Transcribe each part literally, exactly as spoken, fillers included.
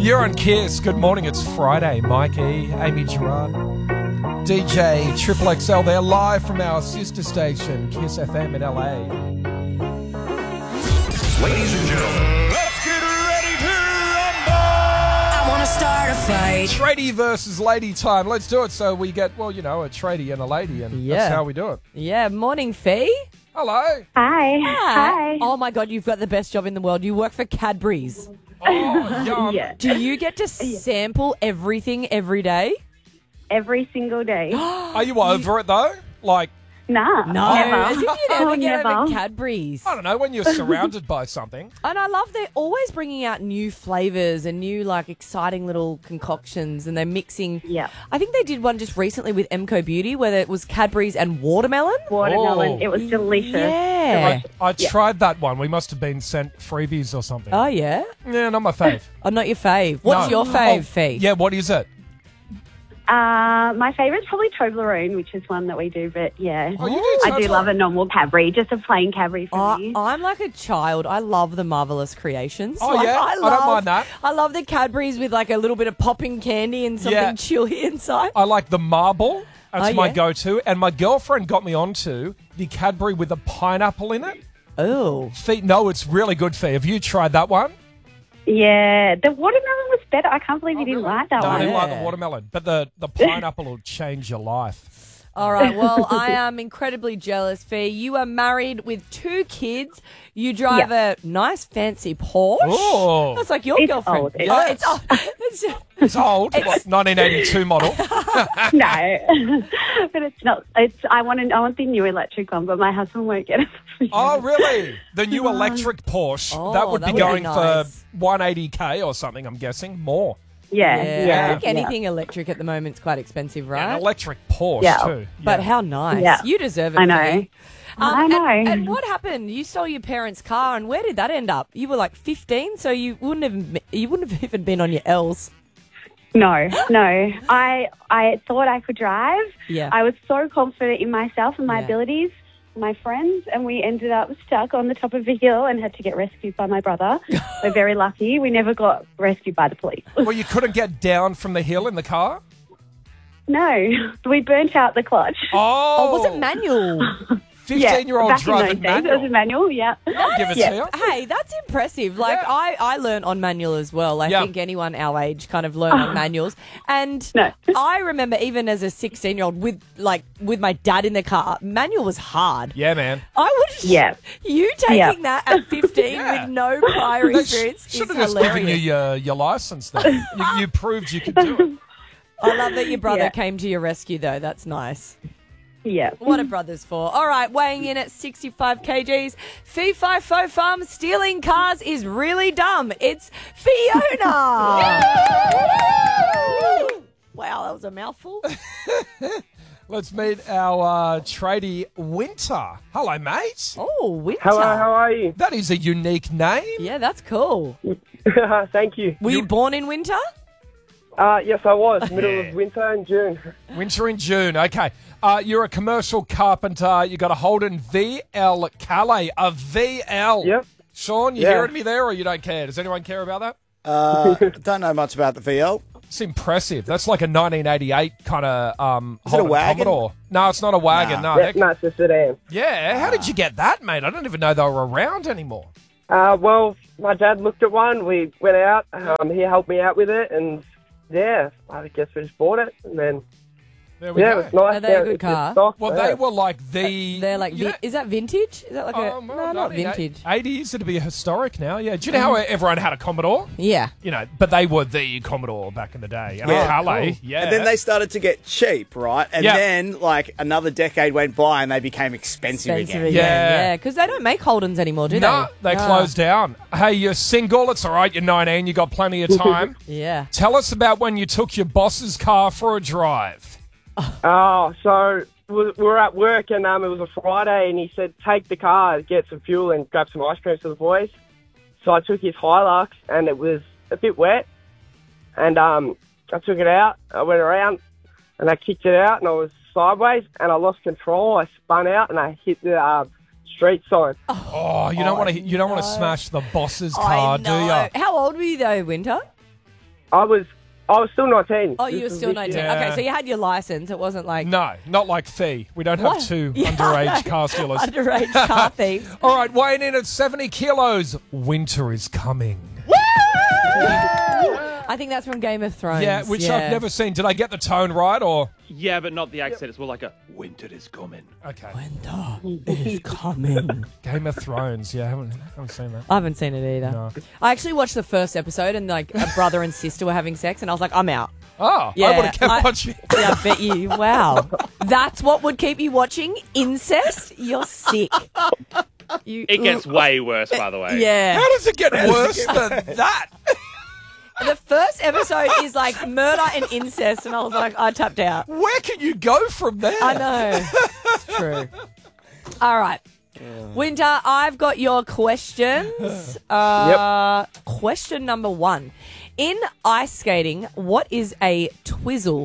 You're on Kiss. Good morning. It's Friday. Mike E, Amy Gerard, D J Triple X L there, live from our sister station, Kiss F M in L A. Ladies and gentlemen, let's get ready to rumble! I want to start a fight. Tradie versus lady time. Let's do it so we get, well, you know, a tradie and a lady, and Yeah. that's how we do it. Yeah, morning, Fee. Hello. Hi. Hi. Oh my God, you've got the best job in the world. You work for Cadbury's. Oh, yum. Yeah. Do you get to sample everything every day? Every single day. Are you over it, though? Like, Nah. No, Never. as if you'd ever Oh, get never. over Cadbury's. I don't know, when you're surrounded by something. And I love they're always bringing out new flavours and new, like, exciting little concoctions, and they're mixing. Yeah. I think they did one just recently with Emco Beauty where it was Cadbury's and watermelon. Watermelon. Oh. It was delicious. Yeah. I tried that one. We must have been sent freebies or something. Oh, yeah? Yeah, not my fave. Oh, not your fave. What's No. your fave, Oh, Fee? Yeah, what is it? Uh, my favourite's probably Toblerone, which is one that we do, but yeah. Oh, you do I do Toblerone. love a normal Cadbury, just a plain Cadbury for I, me. I'm like a child. I love the Marvelous Creations. Oh, Like, yeah? I, I don't love, mind that. I love the Cadbury's with like a little bit of popping candy and something Yeah. chewy inside. I like the marble. That's Oh, my yeah? go-to. And my girlfriend got me onto the Cadbury with a pineapple in it. Oh, Fee, no, it's really good, Fee. Have you tried that one? Yeah. The watermelon was better. I can't believe you didn't like that No, I one. didn't like the Yeah. watermelon. But the, the pineapple will change your life. all right. Well, I am incredibly jealous, Fee. You are married with two kids. You drive a nice, fancy Porsche. Oh. That's like your It's girlfriend. old. Oh, Yes. it's old. It's- It's old. What, nineteen eighty-two model. No. But it's not. It's. I want to, I want the new electric one, but my husband won't get it. Oh, really? The new electric Porsche. Oh, that would that be would be going nice. for one hundred eighty K or something, I'm guessing. More. Yeah. yeah, Yeah. I think yeah. anything electric at the moment is quite expensive, Yeah, right? an electric Porsche, Yeah. too. But Yeah. how nice. Yeah. You deserve it, I know. Fee. I and- know. And, what happened? You stole your parents' car, and where did that end up? You were like fifteen, so you wouldn't have you wouldn't have even been on your L's. No, no. I I thought I could drive. Yeah. I was so confident in myself and my Yeah. abilities, my friends, and we ended up stuck on the top of a hill and had to get rescued by my brother. We're very lucky. We never got rescued by the police. Well, you couldn't get down from the hill in the car? No, we burnt out the clutch. Oh, Oh, was it manual? fifteen-year-old back in driving those days, it was manual. a manual, yeah. I'll give it Yeah. to you. Hey, that's impressive. Like Yeah. I, I learned on manual as well. I Yeah. think anyone our age kind of learn on manuals. And No. I remember even as a sixteen year old with like with my dad in the car, manual was hard. Yeah, man. I would Yeah. You taking Yeah. that at fifteen Yeah. with no prior They experience should is have just given you hilarious. your, your license, though. you, you proved you could do it. I love that your brother Yeah. came to your rescue, though. That's nice. Yeah. What are brothers for? All right, weighing in at sixty-five kilograms, Fee Fi Fo Fum, stealing cars is really dumb. It's Fiona. Wow, that was a mouthful. Let's meet our uh, tradie, Winter. Hello, mate. Oh, winter. Hello, how are you? That is a unique name. Yeah, that's cool. Thank you. Were you born in winter? Uh, yes, I was. Middle Yeah. of winter in June. Winter in June. Okay. Uh, you're a commercial carpenter. You got a Holden V L Calais. A V L. Yep. Sean, you Yeah. hearing me there or you don't care? Does anyone care about that? Uh, don't know much about the V L. It's impressive. That's like a nineteen eighty-eight kind of um, Is it a Holden wagon? Commodore. No, it's not a wagon. Nah. No. Yeah, heck- no, it's a sedan. Yeah. How did you get that, mate? I don't even know they were around anymore. Uh, well, my dad looked at one. We went out. Um, he helped me out with it, and yeah, I guess we just bought it, and then There we yeah, go. it was nice. Are they a Yeah, good it's just car? stock, Well, yeah. they were like the... They're like, you vi- know- is that vintage? Is that like a, Um, no, well, not nineteen vintage. eighties, it'd be historic now, yeah. Do you know how everyone had a Commodore? Yeah. You know, but they were the Commodore back in the day. And Yeah. a Calais, Cool. yeah. And then they started to get cheap, right? And Yeah. then, like, another decade went by and they became expensive, Expensive again. again. Yeah. Yeah, because they don't make Holdens anymore, do No, they? they No. closed down. Hey, you're single. It's all right. You're nineteen. You got plenty of time. Yeah. Tell us about when you took your boss's car for a drive. Oh, so we we were at work, and um, it was a Friday, and he said, take the car, get some fuel, and grab some ice cream for the boys. So I took his Hilux, and it was a bit wet, and um, I took it out. I went around, and I kicked it out, and I was sideways, and I lost control. I spun out, and I hit the uh, street sign. Oh, you don't Oh, want to. You don't want to no. smash the boss's I car, do know. you? How old were you though, Winter? I was I was still nineteen. Oh, you This were was still this nineteen. year. Yeah. Okay, so you had your license. It wasn't like No, not like Fee. We don't have What? two Yeah, underage I know. car stealers. underage car thieves. All right, weighing in at seventy kilos. Winter is coming. I think that's from Game of Thrones. Yeah, which yeah. I've never seen. Did I get the tone right or? Yeah, but not the accent. It's more like a winter is coming. Okay. Winter is coming. Game of Thrones. Yeah, I haven't, haven't seen that. I haven't seen it either. No. I actually watched the first episode and like a brother and sister were having sex and I was like, I'm out. Oh, Yeah, I would have kept I- watching. Yeah, I bet you. Wow. That's what would keep you watching? Incest? You're sick. You, It gets way worse, by the way. Yeah. How does it get worse than that? The first episode is like murder and incest, and I was like, I tapped out. Where can you go from there? I know. It's true. All right. Winter, I've got your questions. Uh, Question number one. In ice skating, what is a twizzle?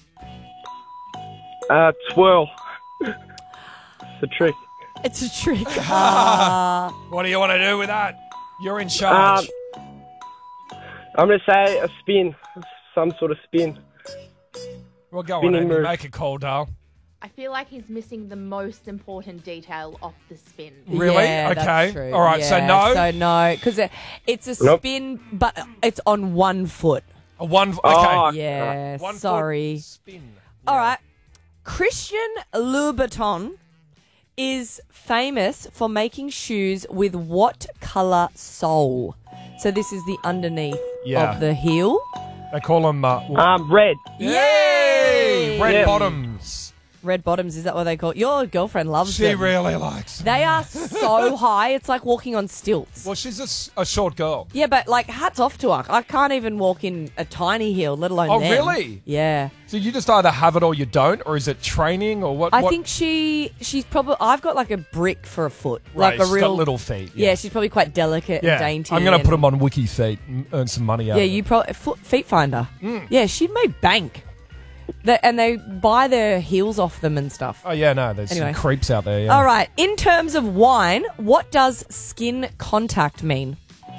Uh, twirl. It's a trick. It's a trick. Uh, What do you want to do with that? You're in charge. Um, I'm gonna say a spin, some sort of spin. well, go on, spinning Amy. move. Make a call, Dale. I feel like he's missing the most important detail of the spin. Really? yeah, Okay. that's true. All right, so Yeah, no? So no, because it, it's a Nope. spin, but it's on one foot. A one. Okay. Oh, Yeah, One foot sorry. spin. All right. Christian Louboutin is famous for making shoes with what colour sole? So this is the underneath Yeah. of the heel. They call them. Uh, Um, red. Yay! Red Yeah. bottoms. Red bottoms, is that what they call it? Your girlfriend loves She them. really likes them. They are so high, it's like walking on stilts. Well, she's a, s- a short girl. Yeah, but like hats off to her. I can't even walk in a tiny heel, let alone Oh, them. really? Yeah. So you just either have it or you don't, or is it training or what? I what? think she she's probably I've got like a brick for a foot. Right, like a she's real got little feet. Yeah, she's probably quite delicate Yeah. and dainty. I'm going to and- put them on Wiki Feet and earn some money out Yeah, of you it. probably foot, feet finder. Mm. Yeah, she made bank. They, and they buy their heels off them and stuff. Oh, yeah, no, there's Anyway. some creeps out there. Yeah. All right. In terms of wine, what does skin contact mean?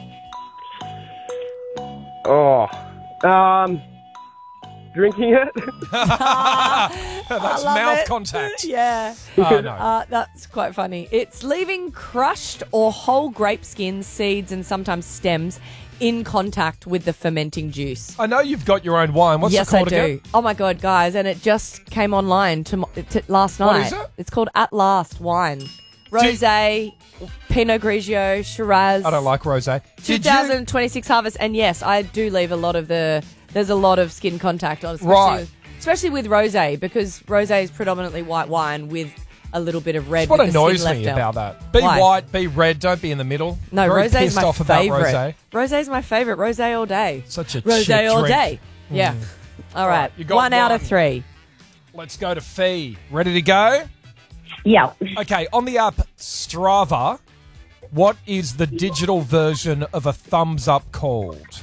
Oh. Um, drinking it. That's love mouth it. contact. Yeah. Oh, no. Uh, that's quite funny. It's leaving crushed or whole grape skins, seeds, and sometimes stems in contact with the fermenting juice. I know you've got your own wine. What's yes, it called I do. again? Oh my god, guys! And it just came online to, to last night. What is it? It's called At Last Wine, rosé, Pinot Grigio, Shiraz. I don't like rosé. Did you? twenty twenty-six harvest, and yes, I do leave a lot of the. There's a lot of skin contact on, especially Right. with, especially with rosé, because rosé is predominantly white wine with a little bit of red. That's what with the annoys skin me left about out. that. Be Why? white, be red, don't be in the middle. No, Very rosé is pissed my off about favorite. rosé. Rosé is my favorite. Rosé all day. Such a Rosé cheap all drink. day. Yeah. All right. you got one out of one. three. Let's go to Fee. Ready to go? Yeah. Okay, on the app Strava, what is the digital version of a thumbs up called?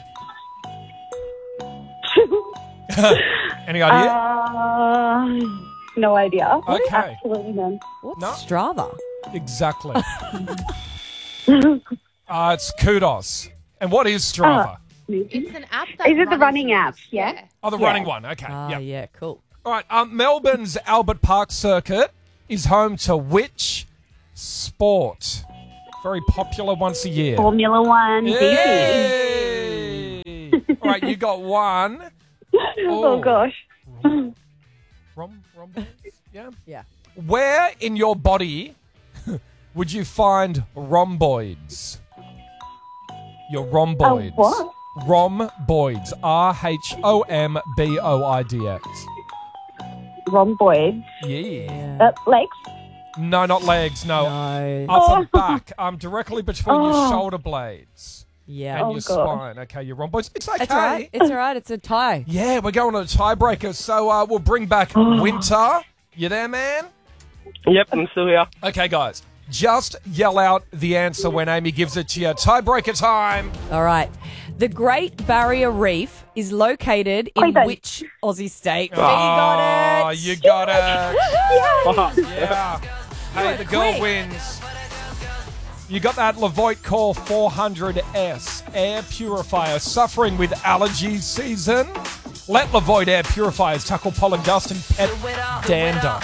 Any idea? Uh, no idea. Okay. Absolutely none. What's No. Strava? Exactly. uh, it's Kudos. And what is Strava? It's an app that Is it the runs- running app? Yeah. Yeah. oh, the yeah. running one. Okay. Ah, yeah. yeah, cool. All right. Um, Melbourne's Albert Park Circuit is home to which sport? Very popular once a year. Formula One. Easy. Yay! All right, you got one. Oh gosh. Rom, rom, yeah. Yeah. Where in your body would you find rhomboids? Your rhomboids. Uh, what? Rhomboids. R H O M B O I D X. Rhomboids. Yeah. Uh, legs. No, not legs. No. No. Upper back. Um, directly between your Oh. shoulder blades Yeah. and Oh, your God. spine. Okay, your rhomboids. It's okay. It's all right. It's all right. It's a tie. Yeah, we're going to a tiebreaker, so uh, we'll bring back Winter. You there, man? Yep, I'm still here. Okay, guys. Just yell out the answer when Amy gives it to you. Tiebreaker time. All right. The Great Barrier Reef is located in Queensland. which Aussie state? Oh, you got it. you got it. Fuck. Yeah. Hey, the girl quick. wins. You got that Levoit Core four hundred S air purifier. Suffering with allergy season? Let Levoit air purifiers tackle pollen dust and pet dander.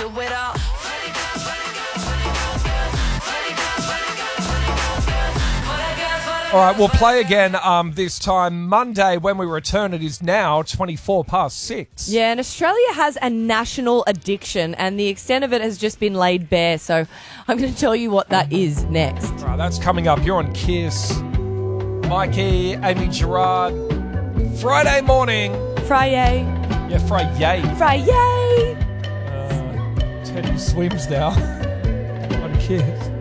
All right, we'll play again um, this time Monday when we return. It is now twenty-four past six. Yeah, and Australia has a national addiction, and the extent of it has just been laid bare. So I'm going to tell you what that is next. All right, that's coming up. You're on Kiss. Mikey, Amy Gerard. Friday morning. Friday. Yeah, Friday. Friday. Uh, Teddy swims now on Kiss.